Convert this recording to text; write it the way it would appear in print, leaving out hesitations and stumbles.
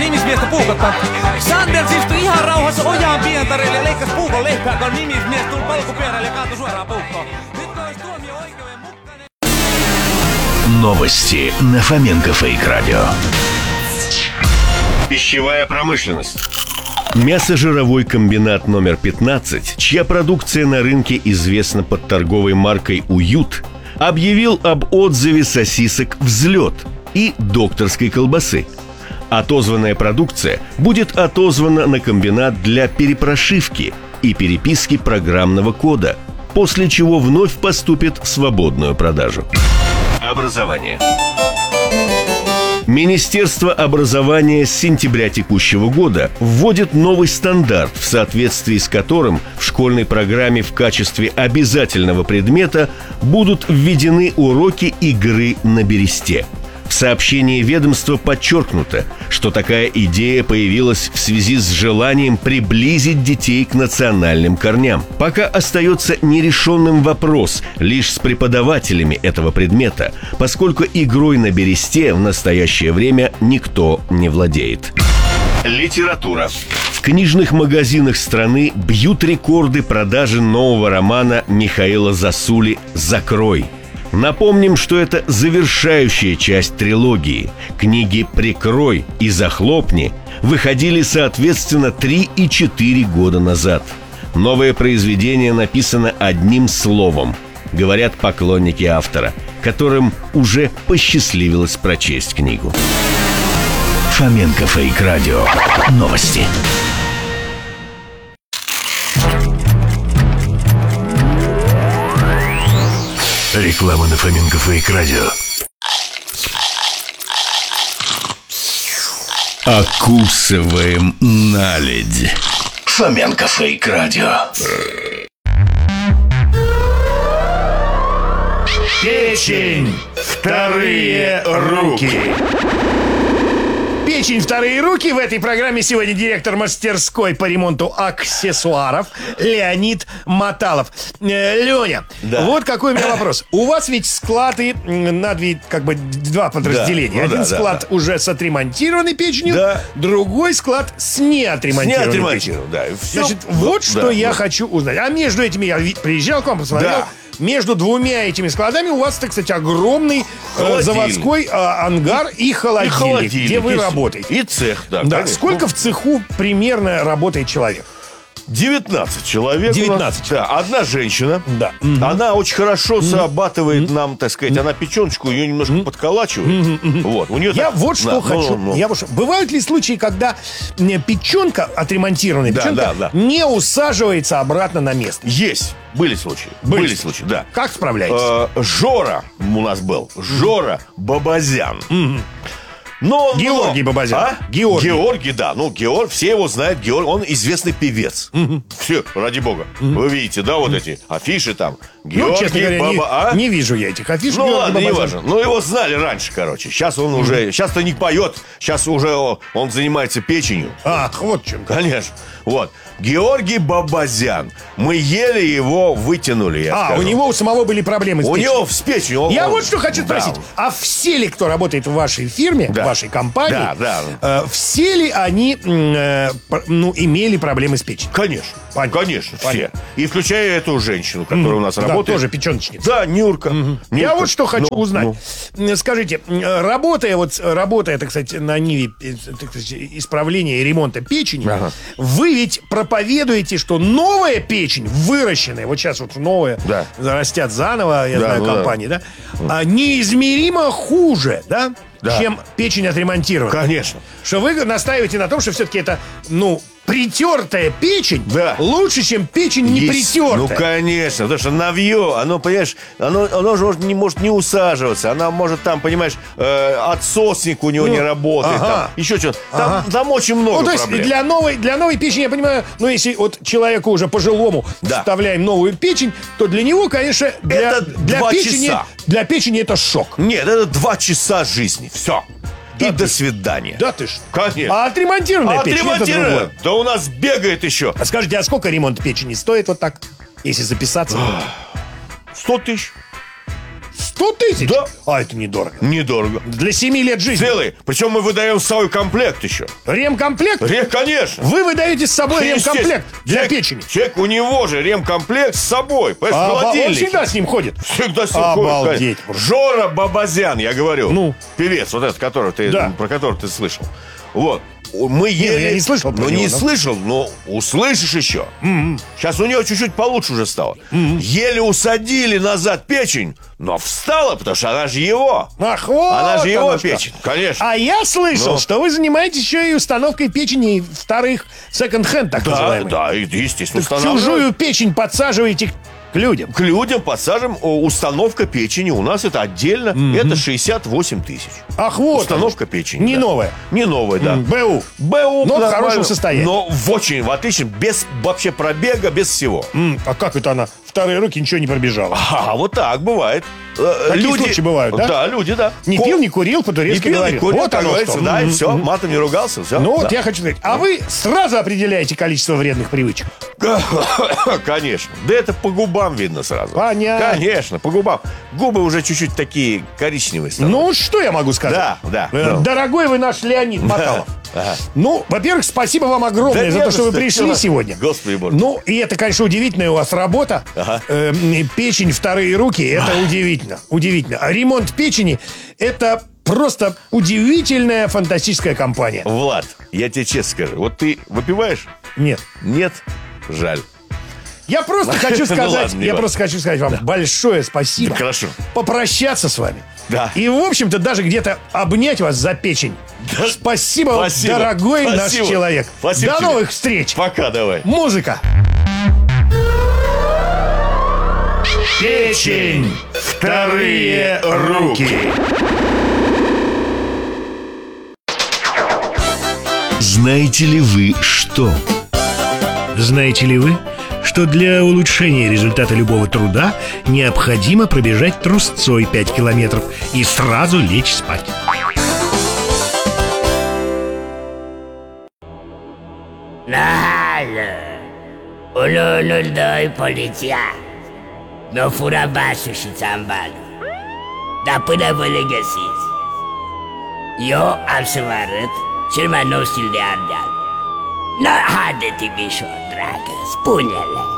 nimismiestä puukottaa. Sanders istui ihan rauhassa ojaan pientarille ja leikkasi puukon leipää, kun nimismies tuli polkupyörälle ja kaatui suoraan puukkoon. Nyt olisi tuomio oikeuden mukainen. Новости на Фоменко Фейк Радио. Пищевая промышленность. Мясожировой комбинат номер 15, чья продукция на рынке известна под торговой маркой «Уют», объявил об отзыве сосисок «Взлет» и докторской колбасы. Отозванная продукция будет отозвана на комбинат для перепрошивки и переписки программного кода, после чего вновь поступит в свободную продажу. Образование. Министерство образования с сентября текущего года вводит новый стандарт, в соответствии с которым в школьной программе в качестве обязательного предмета будут введены уроки игры на бересте. В сообщении ведомства подчеркнуто, что такая идея появилась в связи с желанием приблизить детей к национальным корням. Пока остается нерешенным вопрос лишь с преподавателями этого предмета, поскольку игрой на бересте в настоящее время никто не владеет. Литература. В книжных магазинах страны бьют рекорды продажи нового романа Михаила Засули «Закрой». Напомним, что это завершающая часть трилогии. Книги «Прикрой» и «Захлопни» выходили, соответственно, 3 и 4 года назад. Новое произведение написано одним словом, говорят поклонники автора, которым уже посчастливилось прочесть книгу. Фоменко Фейк Радио. Новости. Реклама на Фоменко Фейк Радио. Окусываем наледь. Фоменко Фейк Радио. Печень. Вторые руки. Печень, вторые руки. В этой программе сегодня директор мастерской по ремонту аксессуаров Леонид Маталов. Леня, да. Вот какой у меня вопрос. У вас ведь склады на два подразделения. Да, один склад уже с отремонтированной печенью, да. Другой склад с неотремонтированной печенью. Да, Значит, вот что я хочу узнать. А между этими я приезжал к вам, посмотрел. Да. Между двумя этими складами у вас, кстати, огромный заводской ангар и холодильник, где вы работаете. И цех, да. Да. Сколько в цеху примерно работает человек? 19 человек. 19. Да, одна женщина. Да. Она очень хорошо зарабатывает нам, так сказать, она печеночку ее немножко подколачивает. Вот. У нее Я так... вот что хочу. Бывают ли случаи, когда печенка, отремонтированная печенка, не усаживается обратно на место? Есть. Были случаи. Были случаи, да. Как справляетесь? Жора у нас был. Жора Бабазян. Георгий Бабазян. Георгий, да. Георг, все его знают. Георг, он известный певец. Все, ради бога. Вы видите, да, вот эти афиши там. Георгий, честно говоря, не вижу я этих афиш. Ладно, не важно. Его знали раньше, короче. Сейчас он уже... Сейчас-то не поет. Сейчас уже он занимается печенью. Вот чем. Конечно. Вот. Георгий Бабазян. Мы еле его вытянули, я скажу. У него у самого были проблемы с печенью. У него с печенью. Я вот что хочу спросить. А все ли, кто работает в вашей фирме, в вашей компании, все ли они имели проблемы с печенью? Конечно. Конечно, все. И включая эту женщину, которая у нас работает. Тоже печеночница. Да, Нюрка. Я вот что хочу узнать. Скажите, работая, так сказать, на ниве исправления и ремонта печени, вы ведь проповедуете, что новая печень, выращенная, вот сейчас вот новая, растят заново, я знаю, компании, неизмеримо хуже, чем печень отремонтированная. Конечно. Что вы настаиваете на том, что все-таки это, притертая печень лучше, чем печень не притертая. Конечно, потому что навье, оно, понимаешь, оно же не может не усаживаться. Она может там, понимаешь, отсосник у него не работает, там, еще что-то. Там очень много проблем. То есть для новой печени, я понимаю, если вот человеку уже пожилому вставляем новую печень, то для него, конечно, для печени это шок. Нет, это 2 часа жизни. Все. И до свидания. Да ты ж. Конечно. А отремонтированная печень это другое. Да у нас бегает еще. А скажите, а сколько ремонт печени стоит вот так, если записаться? 100 тысяч. 100 тысяч? Да. А это недорого. Недорого. Для 7 лет жизни. Целый. Причем мы выдаем с собой комплект еще. Ремкомплект? Конечно. Вы выдаете с собой ремкомплект для печени? Человек, у него же ремкомплект с собой. В Он холодильнике. всегда с ним ходит? Всегда с ним Обалдеть. ходит. Жора Бабазян, я говорю. Ну? Певец, вот этот, Да. про который ты слышал. Вот. Мы еле... я не слышал про Ну, него, не да. слышал, но услышишь еще. Сейчас у него чуть-чуть получше уже стало. Еле усадили назад печень, но встала, потому что она же его. Ах, вот Она же его оно что. печень, конечно. А я слышал, Ну? что вы занимаетесь еще и установкой печени вторых секонд-хенд, так Да, называемый. да, и, естественно, Так устанавливаем. чужую печень подсаживаете к людям. К людям подсаживаем. Установка печени у нас это отдельно. Это 68 тысяч. Ах, вот. Установка печени. Не да. новая. Не новая, да. БУ. БУ Но в нормально, хорошем состоянии. Но в отличном, без вообще пробега, без всего. А как это она? Вторые руки ничего не пробежала. А вот так бывает. Такие случаи бывают, да? Да, люди, да. Не пил, не курил, Не по-турецки пил, не говорил. курил, Вот как оно говорится, что. да, и все, матом не ругался, все. Ну вот я хочу сказать, а вы сразу определяете количество вредных привычек? Конечно. Да это по губам видно сразу. Понятно. Конечно, по губам. Губы уже чуть-чуть такие коричневые стали. Ну, что я могу сказать? Да. Дорогой вы наш Леонид Баталов. Ага. Ну, во-первых, спасибо вам огромное Да за не то, что вы за что, пришли чего? сегодня. Господи боже. Ну, и это, конечно, удивительная у вас работа. Ага. Печень, вторые руки, это удивительно. Удивительно. А ремонт печени, это просто удивительная, фантастическая компания. Влад, я тебе честно скажу, вот ты выпиваешь? Нет. Нет? Жаль. Я просто хочу Ну сказать, ладно, не я важно. просто хочу сказать вам большое спасибо. Да, хорошо. Попрощаться с вами. Да. И, в общем-то, даже где-то обнять вас за печень. Да. Спасибо вам, Спасибо. дорогой Спасибо. наш человек. Спасибо До тебе. новых встреч. Пока, давай. Музыка. Печень. Вторые руки. Знаете ли вы что? Знаете ли вы, что для улучшения результата любого труда необходимо пробежать трусцой 5 километров и сразу лечь спать? Nahalo, ululundoy poliția. Nu fura basul și țambalul. Dar până vă le găsiți, eu am să vă arăt cel mai nou stil de Ardeal. Na, haide, Timișor, dragă, spune-le.